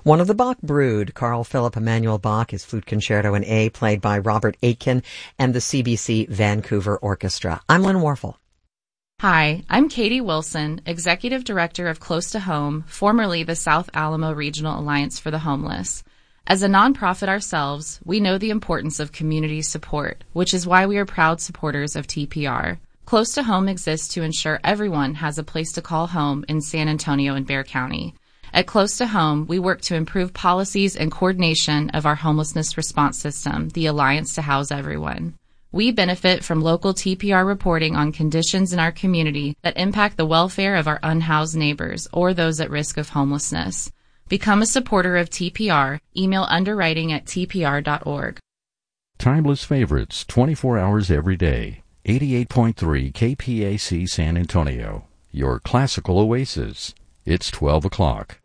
One of the Bach brood, Carl Philipp Emanuel Bach, his flute concerto in A, played by Robert Aitken and the CBC Vancouver Orchestra. I'm Lynn Warfel. Hi, I'm Katie Wilson, Executive Director of Close to Home, formerly the South Alamo Regional Alliance for the Homeless. As a nonprofit ourselves, we know the importance of community support, which is why we are proud supporters of TPR. Close to Home exists to ensure everyone has a place to call home in San Antonio and Bexar County. At Close to Home, we work to improve policies and coordination of our homelessness response system, the Alliance to House Everyone. We benefit from local TPR reporting on conditions in our community that impact the welfare of our unhoused neighbors or those at risk of homelessness. Become a supporter of TPR. Email underwriting@tpr.org. Timeless favorites, 24 hours every day. 88.3 KPAC San Antonio, your classical oasis. It's 12 o'clock.